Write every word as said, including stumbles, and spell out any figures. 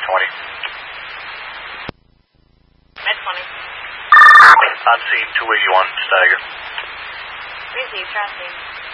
twenty. Med twenty. On scene two eighty-one, Steiger. Receive, transfer.